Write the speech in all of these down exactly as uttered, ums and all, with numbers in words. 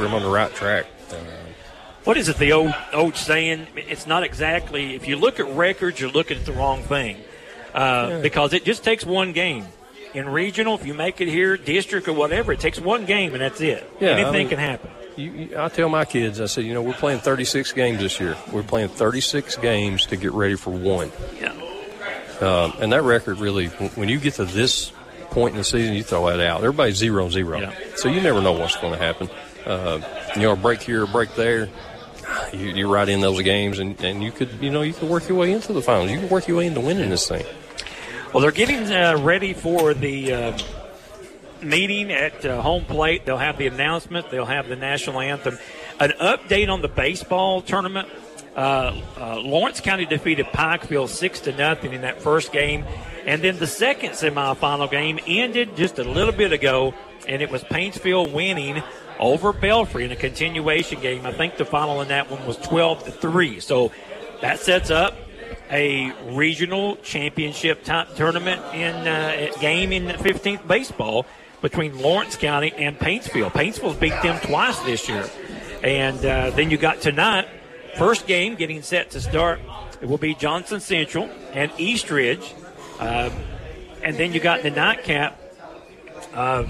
program on the right track. Uh, what is it, the old old saying? It's not exactly, if you look at records, you're looking at the wrong thing. Uh, yeah. Because it just takes one game. In regional, if you make it here, district or whatever, it takes one game and that's it. Yeah, Anything I mean, can happen. You, you, I tell my kids, I said, you know, we're playing thirty-six games this year. We're playing thirty-six games to get ready for one. Yeah. Um, and that record really, when you get to this point in the season, you throw that out. Everybody's zero zero. Yeah. So you never know what's going to happen. Uh, you know, a break here, a break there. You, you're right in those games, and, and you could, you know, you could work your way into the finals. You can work your way into winning this thing. Well, they're getting uh, ready for the uh, meeting at uh, home plate. They'll have the announcement. They'll have the national anthem. An update on the baseball tournament. Uh, uh, Lawrence County defeated Pikeville six to nothing in that first game. And then the second semifinal game ended just a little bit ago, and it was Paintsville winning over Belfry in a continuation game. I think the final in that one was twelve to three. So that sets up a regional championship type tournament in uh, game in fifteenth baseball between Lawrence County and Paintsville. Paintsville's beat them twice this year. And uh, then you got tonight, first game getting set to start. It will be Johnson Central and Eastridge. Uh, and then you got the nightcap. Uh,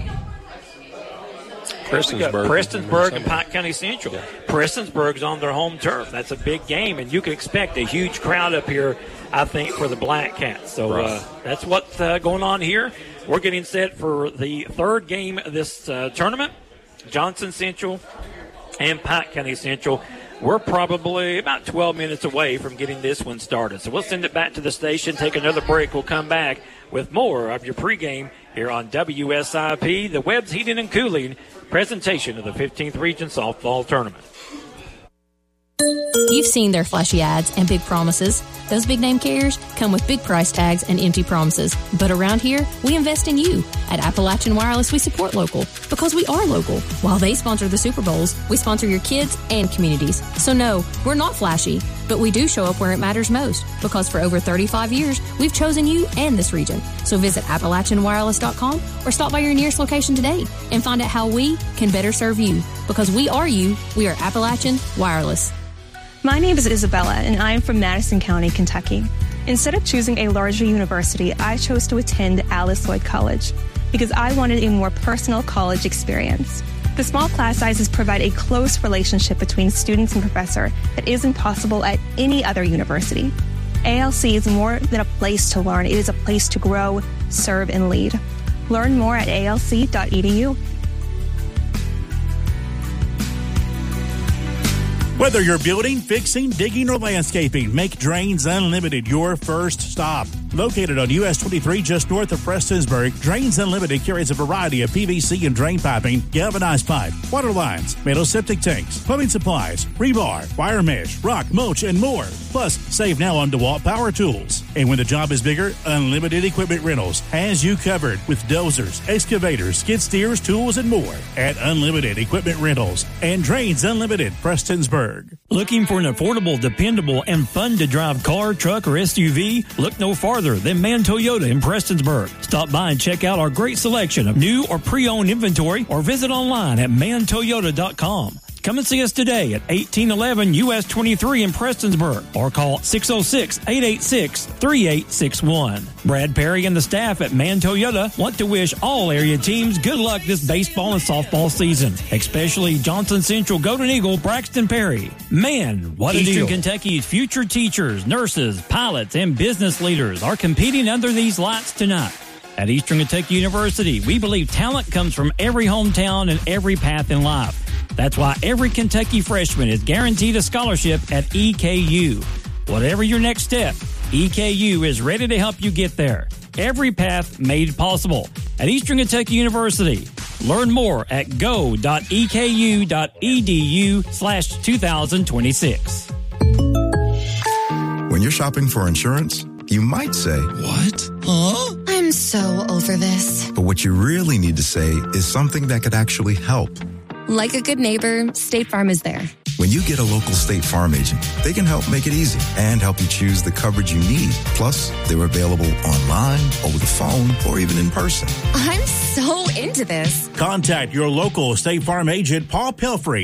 Prestonsburg. Prestonsburg and Pike County Central. Yeah. Prestonsburg's on their home turf. That's a big game, and you can expect a huge crowd up here, I think, for the Black Cats. So right. uh, that's what's uh, going on here. We're getting set for the third game of this uh, tournament, Johnson Central and Pike County Central. We're probably about twelve minutes away from getting this one started. So we'll send it back to the station, take another break. We'll come back with more of your pregame here on W S I P, the Webb's Heating and Cooling presentation of the fifteenth Region Softball Tournament. You've seen their flashy ads and big promises. Those big name carriers come with big price tags and empty promises. But around here, we invest in you. At Appalachian Wireless, we support local because we are local. While they sponsor the Super Bowls, we sponsor your kids and communities. So no, we're not flashy, but we do show up where it matters most because for over thirty-five years, we've chosen you and this region. So visit Appalachian Wireless dot com or stop by your nearest location today and find out how we can better serve you. Because we are you, we are Appalachian Wireless. My name is Isabella, and I am from Madison County, Kentucky. Instead of choosing a larger university, I chose to attend Alice Lloyd College because I wanted a more personal college experience. The small class sizes provide a close relationship between students and professor that isn't possible at any other university. A L C is more than a place to learn. It is a place to grow, serve, and lead. Learn more at A L C dot E D U. Whether you're building, fixing, digging, or landscaping, make Drains Unlimited your first stop. Located on U S twenty-three just north of Prestonsburg, Drains Unlimited carries a variety of P V C and drain piping, galvanized pipe, water lines, metal septic tanks, plumbing supplies, rebar, wire mesh, rock, mulch, and more. Plus, save now on DeWalt Power Tools. And when the job is bigger, Unlimited Equipment Rentals has you covered with dozers, excavators, skid steers, tools, and more at Unlimited Equipment Rentals and Drains Unlimited, Prestonsburg. Looking for an affordable, dependable, and fun-to-drive car, truck, or S U V? Look no farther than Mann Toyota in Prestonsburg. Stop by and check out our great selection of new or pre-owned inventory or visit online at man toyota dot com. Come and see us today at eighteen eleven U S twenty-three in Prestonsburg or call six oh six, eight eight six, three eight six one. Brad Perry and the staff at Mann Toyota want to wish all area teams good luck this baseball and softball season, especially Johnson Central Golden Eagle Braxton Perry. Man, what a deal. Eastern Kentucky's future teachers, nurses, pilots, and business leaders are competing under these lights tonight. At Eastern Kentucky University, we believe talent comes from every hometown and every path in life. That's why every Kentucky freshman is guaranteed a scholarship at E K U. Whatever your next step, E K U is ready to help you get there. Every path made possible at Eastern Kentucky University. Learn more at go dot e k u dot e d u slash two thousand twenty-six. When you're shopping for insurance, you might say, "What? Huh?" I'm so over this. But what you really need to say is something that could actually help. Like a good neighbor, State Farm is there. When you get a local State Farm agent, they can help make it easy and help you choose the coverage you need. Plus, they're available online, over the phone, or even in person. I'm so into this. Contact your local State Farm agent, Paul Pelfrey,